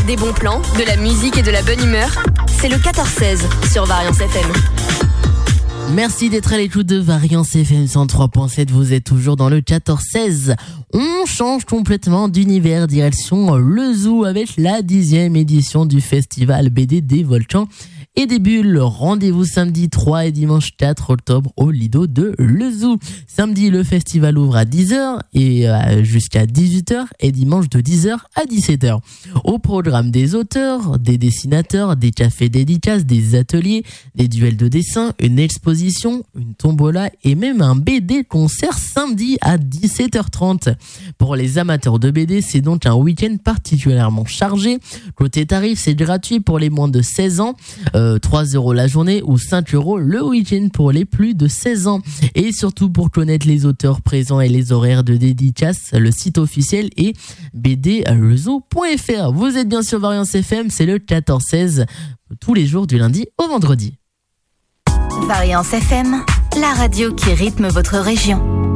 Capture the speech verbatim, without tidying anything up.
Des bons plans, de la musique et de la bonne humeur. C'est le quatorze seize sur Variance F M. Merci d'être à l'écoute de Variance F M cent trois virgule sept. Vous êtes toujours dans le quatorze seize. On change complètement d'univers, direction le zoo avec la dixième édition du festival B D des volcans et des bulles. Rendez-vous samedi trois et dimanche quatre octobre au Lido de Le Zoo. Samedi, le festival ouvre à dix heures et euh, jusqu'à dix-huit heures et dimanche de dix heures à dix-sept heures. Au programme des auteurs, des dessinateurs, des cafés dédicaces, des ateliers, des duels de dessin, une exposition, une tombola et même un B D concert samedi à dix-sept heures trente. Pour les amateurs de B D, c'est donc un week-end particulièrement chargé. Côté tarif, c'est gratuit pour les moins de seize ans. Euh, trois euros la journée ou cinq euros le week-end pour les plus de seize ans. Et surtout, pour connaître les auteurs présents et les horaires de dédicace, le site officiel est b d le zoo point f r. Vous êtes bien sur Variance F M, c'est le quatorze seize, tous les jours du lundi au vendredi. Variance F M, la radio qui rythme votre région.